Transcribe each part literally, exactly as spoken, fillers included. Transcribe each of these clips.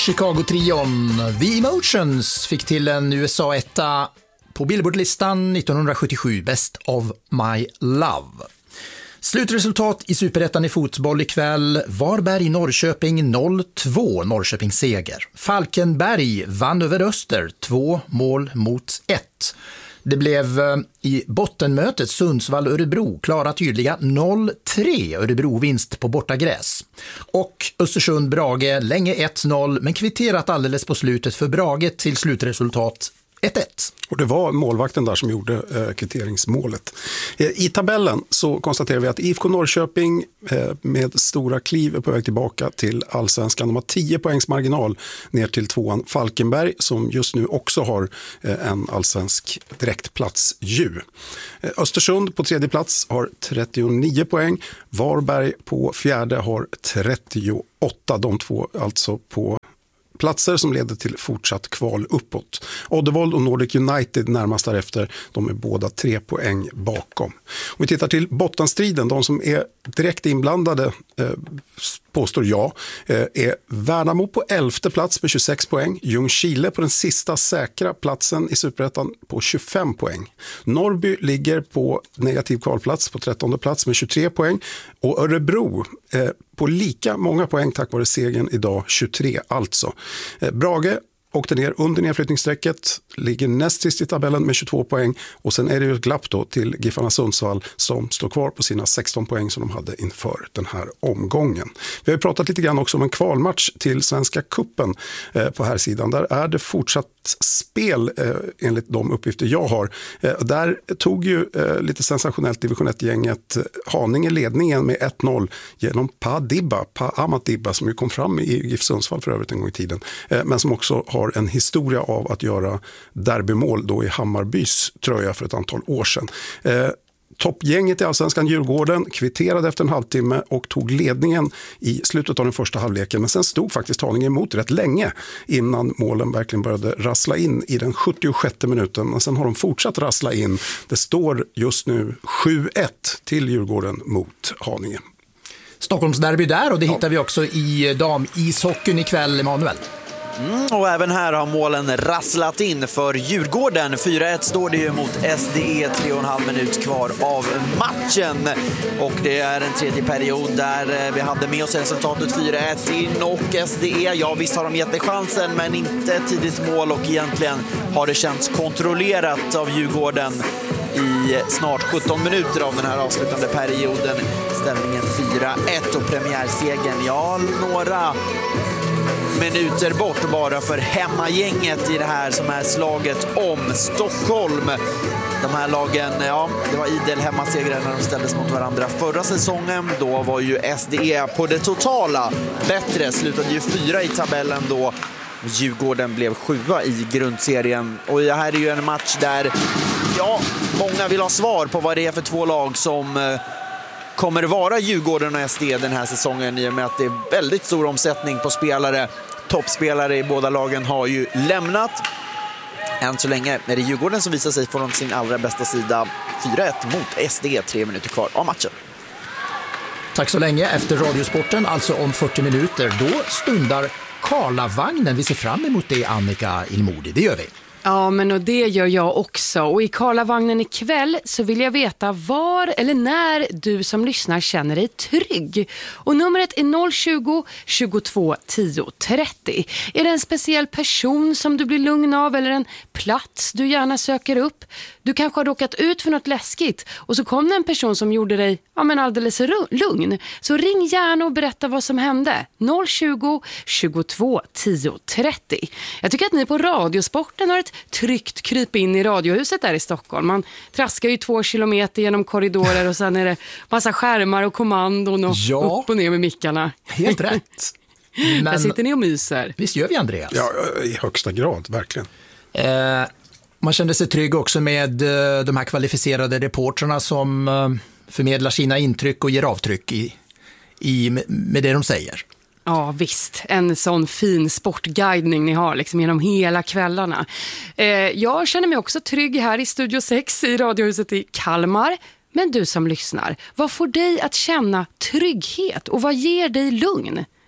Chicago-trion The Emotions fick till en U S A-etta på Billboard-listan nittonhundrasjuttiosju, Best of My Love. Slutresultat i Superettan i fotboll ikväll. Varberg-Norrköping noll två, Norrköping seger. Falkenberg vann över Öster, två mål mot ett. Det blev i bottenmötet Sundsvall-Örebro klara tydliga noll tre, Örebro-vinst på bortagräs. Och Östersund-Brage länge ett noll, men kvitterat alldeles på slutet för Brage till slutresultat ett ett. Och det var målvakten där som gjorde eh, kvitteringsmålet. Eh, I tabellen så konstaterar vi att I F K Norrköping eh, med stora kliv är på väg tillbaka till allsvenskan. De har tio poängs marginal ner till tvåan Falkenberg som just nu också har eh, en allsvensk direktplats ju. Eh, Östersund på tredje plats har trettionio poäng. Varberg på fjärde har trettioåtta. De två alltså på platser som leder till fortsatt kval uppåt. Oddevold och Nordic United närmast därefter, de är båda tre poäng bakom. Om vi tittar till bottenstriden, de som är direkt inblandade eh, påstår jag, eh, är Värnamo på elfte plats med tjugosex poäng, Ljungskile på den sista säkra platsen i Superettan på tjugofem poäng. Norrby ligger på negativ kvalplats på trettonde plats med tjugotre poäng och Örebro eh, på lika många poäng tack vare segern idag, tjugotre alltså. Eh, Brage åkte ner under nedflyttningssträcket, ligger näst sist i tabellen med tjugotvå poäng och sen är det ju ett glapp då till Giffarna Sundsvall som står kvar på sina sexton poäng som de hade inför den här omgången. Vi har ju pratat lite grann också om en kvalmatch till Svenska Cupen eh, på här sidan. Där är det fortsatt spel eh, enligt de uppgifter jag har. Eh, där tog ju eh, lite sensationellt division ett-gänget Haninge ledningen med ett noll genom Pa Dibba, Pa Amat Dibba som ju kom fram i GIF Sundsvall för övrigt en gång i tiden. Eh, men som också har en historia av att göra derbymål då i Hammarbys tröja för ett antal år sedan. Eh, Toppgänget i Allsvenskan Djurgården kvitterade efter en halvtimme och tog ledningen i slutet av den första halvleken. Men sen stod faktiskt Haninge emot rätt länge innan målen verkligen började rassla in i den sjuttiosjätte minuten. Men sen har de fortsatt rassla in. Det står just nu sju ett till Djurgården mot Haninge. Stockholmsderby där och det ja. hittar vi också i dam-ishockeyn ikväll, Emanuel. Mm, och även här har målen rasslat in för Djurgården. fyra ett står det ju mot S D E, tre och en halv minut kvar av matchen. Och det är en tredje period där vi hade med oss resultatet fyra ett in och S D E. Ja, visst har de gett det chansen, men inte tidigt mål och egentligen har det känts kontrollerat av Djurgården i snart sjutton minuter av den här avslutande perioden. Ställningen fyra ett och premiärsegern, ja, några minuter bort bara för hemmagänget i det här som är slaget om Stockholm. De här lagen, ja, det var idel hemmasegrar när de ställdes mot varandra förra säsongen. Då var ju S D E på det totala bättre, slutade ju fyra i tabellen då. Djurgården blev sjua i grundserien. Och det här är ju en match där, ja, många vill ha svar på vad det är för två lag som kommer vara Djurgården och S D E den här säsongen, i och med att det är väldigt stor omsättning på spelare. Toppspelare i båda lagen har ju lämnat. Än så länge är det Djurgården som visar sig från sin allra bästa sida. fyra ett mot S D E, tre minuter kvar av matchen. Tack så länge. Efter Radiosporten, alltså om fyrtio minuter, då stundar Karlavagnen. Vi ser fram emot det, Annika Ilmodi. Det gör vi. Ja, men och det gör jag också. Och i Karlavagnen ikväll så vill jag veta var eller när du som lyssnar känner dig trygg. Och numret är noll tjugo, tjugotvå, tio, trettio. Är det en speciell person som du blir lugn av eller en plats du gärna söker upp? Du kanske har råkat ut för något läskigt och så kom det en person som gjorde dig ja, men alldeles lugn. Så ring gärna och berätta vad som hände. noll tjugo, tjugotvå, tio, trettio. Jag tycker att ni på Radiosporten har ett tryggt kryp in i radiohuset där i Stockholm. Man traskar ju två kilometer genom korridorer och sen är det massa skärmar och kommandon och ja, upp och ner med mickarna. Helt rätt. Men där sitter ni och myser. Visst gör vi, Andreas? Ja, i högsta grad, verkligen. Eh, man kände sig trygg också med eh, de här kvalificerade reportrarna som eh, förmedlar sina intryck och ger avtryck i, i, med det de säger. Ja, visst. En sån fin sportguidning ni har liksom genom hela kvällarna. Eh, jag känner mig också trygg här i Studio sex i Radiohuset i Kalmar. Men du som lyssnar, vad får dig att känna trygghet och vad ger dig lugn?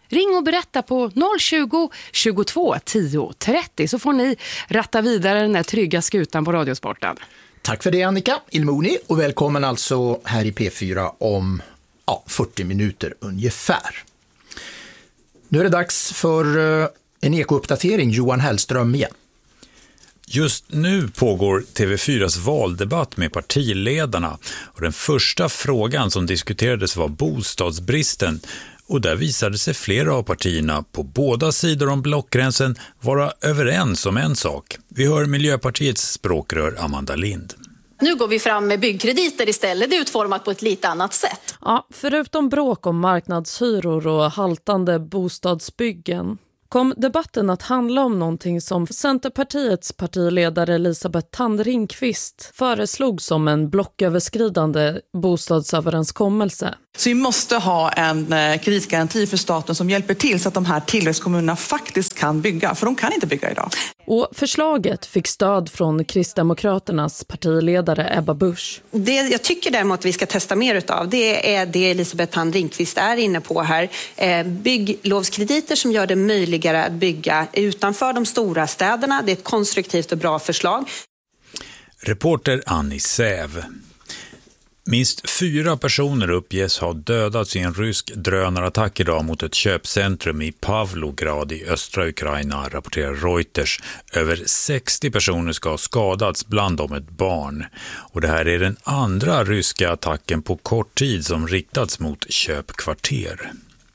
Ring och berätta på noll tjugo, tjugotvå, tio, trettio så får ni ratta vidare den här trygga skutan på Radiosporten. Tack för det, Annika Ilmoni, och välkommen alltså här i P fyra om ja, fyrtio minuter ungefär. Nu är det dags för uh, en ekouppdatering. Johan Hellström igen. Just nu pågår T V fyras valdebatt med partiledarna och den första frågan som diskuterades var bostadsbristen, och där visade sig flera av partierna på båda sidor om blockgränsen vara överens om en sak. Vi hör Miljöpartiets språkrör Amanda Lind. Nu går vi fram med byggkrediter istället, det är utformat på ett lite annat sätt. Ja, förutom bråk om marknadshyror och haltande bostadsbyggen kom debatten att handla om någonting som Centerpartiets partiledare Elisabeth Thand Ringqvist föreslog som en blocköverskridande bostadsöverenskommelse. Så vi måste ha en kreditgaranti för staten som hjälper till så att de här tillväxtkommunerna faktiskt kan bygga, för de kan inte bygga idag. Och förslaget fick stöd från Kristdemokraternas partiledare Ebba Busch. Det jag tycker däremot vi ska testa mer utav, det är det Elisabeth Thand Ringqvist är inne på här. Bygglovskrediter som gör det möjligare att bygga utanför de stora städerna. Det är ett konstruktivt och bra förslag. Reporter Annie Säv. Minst fyra personer uppges ha dödats i en rysk drönarattack idag mot ett köpcentrum i Pavlograd i östra Ukraina, rapporterar Reuters. Över sextio personer ska ha skadats, bland dem ett barn. Och det här är den andra ryska attacken på kort tid som riktats mot köpkvarter.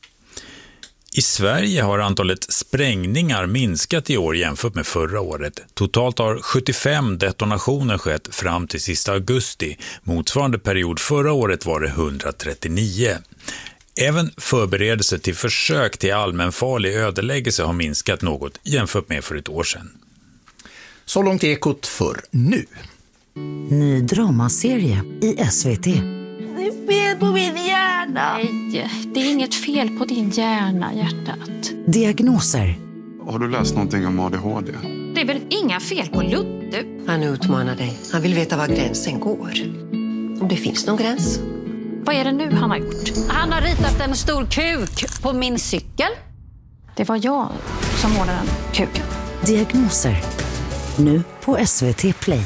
I Sverige har antalet sprängningar minskat i år jämfört med förra året. Totalt har sjuttiofem detonationer skett fram till sista augusti. Motsvarande period förra året var det hundratrettionio. Även förberedelser till försök till allmänfarlig ödeläggelse har minskat något jämfört med för ett år sedan. Så långt Ekot för nu. Ny dramaserie i S V T. Det är fel på min hjärna. Nej, det är inget fel på din hjärna, hjärtat. Diagnoser. Har du läst någonting om A D H D? Det är väl inga fel på Ludde? Han utmanar dig. Han vill veta var gränsen går. Om det finns någon gräns. Vad är det nu han har gjort? Han har ritat en stor kuk på min cykel. Det var jag som målade den kuken. Diagnoser. Nu på S V T Play.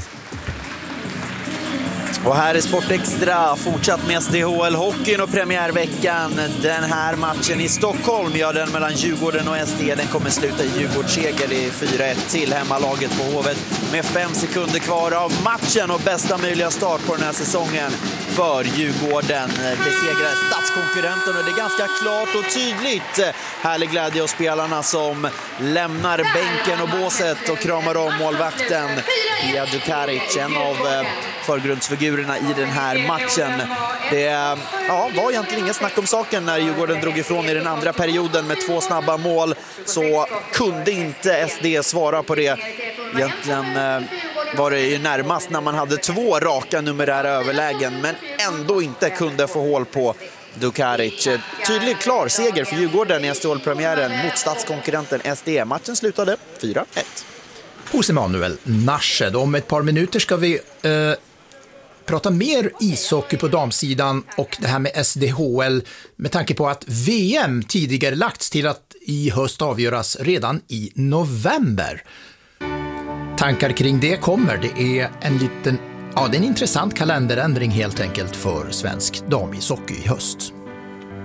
Och här är Sportextra, fortsatt med S D H L-hockeyn och premiärveckan. Den här matchen i Stockholm, ja, den mellan Djurgården och S D, den kommer sluta i Djurgårdsseger. Det är fyra ett till hemmalaget på Hovet med fem sekunder kvar av matchen och bästa möjliga start på den här säsongen för Djurgården. Besegrar stadskonkurrenten och det är ganska klart och tydligt. Härlig glädje hos spelarna som lämnar bänken och båset och kramar om målvakten Ija Dukaric, en av förgrundsfigurerna i den här matchen. Det ja, var egentligen ingen snack om saken när Djurgården drog ifrån i den andra perioden med två snabba mål, så kunde inte S D svara på det. Egentligen var det ju närmast när man hade två raka numerära överlägen men ändå inte kunde få hål på Dukaric. Tydligt klar seger för Djurgården i S D H-premiären mot stadskonkurrenten S D. Matchen slutade fyra ett. Hos Emanuel Narshed. Om ett par minuter ska vi eh, prata mer ishockey på damsidan och det här med S D H L med tanke på att V M tidigare lagts till att i höst avgöras redan i november. Tankar kring det kommer. Det är en liten, ja, det är en intressant kalenderändring helt enkelt för svensk damishockey i höst.